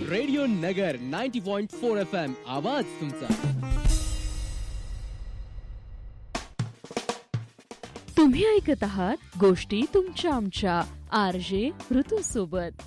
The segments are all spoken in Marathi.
रेडिओ नगर 90.4 FM आवाज तुमचा. तुम्ही ऐकत आहात गोष्टी तुमच्या आमच्या RJ ऋतू सोबत.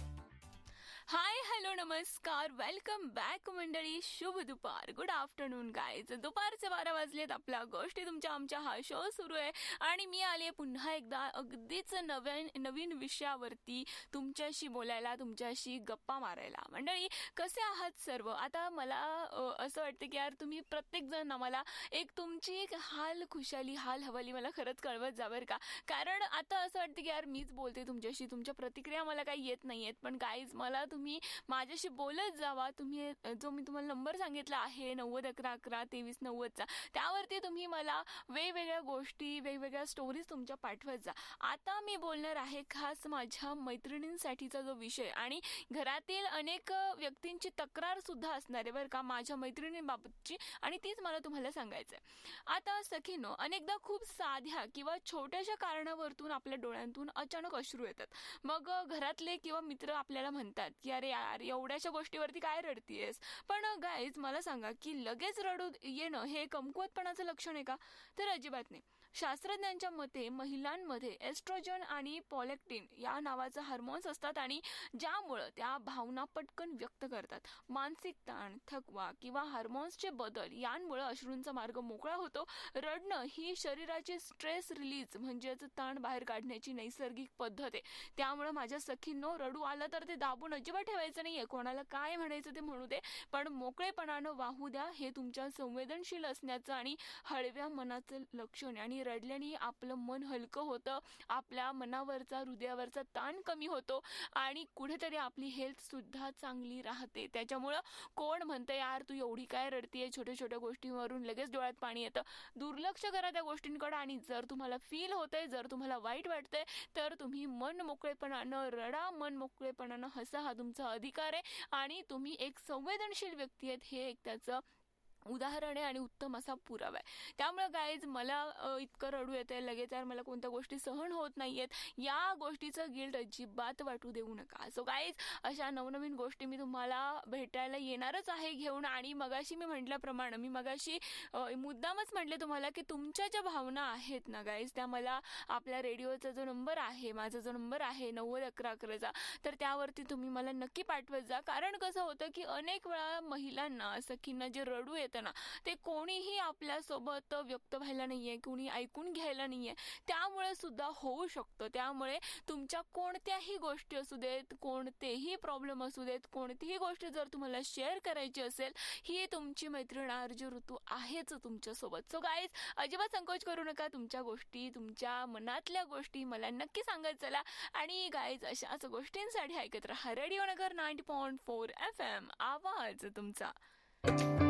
हाय, हॅलो, नमस्कार, वेलकम बॅक मंडळी. शुभ दुपार, गुड आफ्टरनून गाईज. दुपारचे 12 वाजलेत. आपल्या गोष्टी तुमच्या आमच्या हा शो सुरू आहे आणि मी आली आहे पुन्हा एकदा अगदीच नवीन विषयावरती तुमच्याशी बोलायला, तुमच्याशी गप्पा मारायला. मंडळी, कसे आहात सर्व? आता मला असं वाटतं की यार तुम्ही प्रत्येक जण आम्हाला एक तुमची एक हाल खुशाली, हाल हवाली मला खरंच कळवत जा बरं का. कारण आता असं वाटतं की यार मीच बोलते तुमच्याशी, तुमच्या प्रतिक्रिया मला काही येत नाही आहेत. पण गाईज, मला तुम्ही माझ्याशी बोलत जावा. तुम्ही जो मी तुम्हाला नंबर सांगितला आहे 9011112390चा, त्यावरती तुम्ही मला वेगवेगळ्या गोष्टी, वेगवेगळ्या स्टोरीज तुमच्या पाठवत जा. आता मी बोलणार आहे खास माझ्या मैत्रिणींसाठीचा जो विषय, आणि घरातील अनेक व्यक्तींची तक्रार सुद्धा असणार आहे बरं का माझ्या मैत्रिणींबाबतची, आणि तीच मला तुम्हाला सांगायचं आहे. आता सखीनो, अनेकदा खूप साध्या किंवा छोट्याशा कारणावरतून आपल्या डोळ्यांतून अचानक अश्रू येतात. मग घरातले किंवा मित्र आपल्याला म्हणतात की अरे यार, एवढ्याशा गोष्टीवरती काय रडतीयस? पण गाईज, मला सांगा की लगेच रडू येणं हे कमकुवतपणाचं लक्षण आहे का? तर अजिबात नाही. शास्त्रज्ञांच्या मते महिलांमध्ये एस्ट्रोजन आणि प्रोलॅक्टिन या नावाचे हार्मोन्स असतात आणि ज्यामुळं त्या भावना पटकन व्यक्त करतात. मानसिक ताण, थकवा किंवा हार्मोन्सचे बदल यांमुळे अश्रूंचा मार्ग मोकळा होतो. रडणं ही शरीराची स्ट्रेस रिलीज म्हणजेच ताण बाहेर काढण्याची नैसर्गिक पद्धत आहे. त्यामुळे माझ्या सखींनो, रडू आलं तर ते दाबून अजिबात ठेवायचं नाहीये. कोणाला काय म्हणायचं ते म्हणू दे, पण मोकळेपणानं वाहू द्या. हे तुमच्या संवेदनशील असण्याचं आणि हळव्या मनाचं लक्षण. आणि रडल्याने आपलं मन हलकं होतं, आपल्या मनावरचा, हृदयावरचा ताण कमी होतो आणि कुठेतरी आपली हेल्थ सुद्धा चांगली राहते. त्याच्यामुळं कोण म्हणतं यार तू एवढी काय रडतीये, छोट्या छोट्या गोष्टींवरून लगेच डोळ्यात पाणी येतं, दुर्लक्ष करा त्या गोष्टींकडे. आणि जर तुम्हाला फील होतंय, जर तुम्हाला वाईट वाटतंय, तर तुम्ही मन मोकळेपणानं रडा, मन मोकळेपणानं हसा. हा तुमचा अधिकार आहे आणि तुम्ही एक संवेदनशील व्यक्ती आहेत, हे एक त्याचं उदाहरण आहे आणि उत्तम असा पुरावा आहे. त्यामुळे गाईज, मला इतकं रडू येतंय लगेच, यार मला कोणत्या गोष्टी सहन होत नाहीयेत, या गोष्टीचं गिल्ट अजिबात वाटू देऊ नका. सो गाईज, अशा नवनवीन गोष्टी मी तुम्हाला भेटायला येणारच आहे घेऊन. आणि मगाशी मी म्हटल्याप्रमाणे, मी मगाशी मुद्दामच म्हटले तुम्हाला की तुमच्या ज्या भावना आहेत ना गाईज, त्या मला आपल्या रेडिओचा जो नंबर आहे, माझा जो नंबर आहे 901111चा, तर त्यावरती तुम्ही मला नक्की पाठवत जा. कारण कसं होतं की अनेक वेळा महिलांना, सखींना जे रडू येतं ना, ते कोणीही आपल्यासोबत व्यक्त व्हायला नाहीये, कोणी ऐकून घ्यायला नाहीये. त्यामुळे सुद्धा होऊ शकतं. त्यामुळे तुमच्या कोणत्याही गोष्टी असू देत, कोणतेही प्रॉब्लेम असू देत, कोणतीही गोष्ट जर तुम्हाला शेअर करायची असेल, ही तुमची मैत्रीण RJ ऋतू आहेच तुमच्यासोबत. सो गाईज, अजिबात संकोच करू नका. तुमच्या गोष्टी, तुमच्या मनातल्या गोष्टी मला नक्की सांगत चला. आणि गाईज, अशाच गोष्टींसाठी ऐकत राहा रेडिओ नगर 90.4 FM आवाज तुमचा.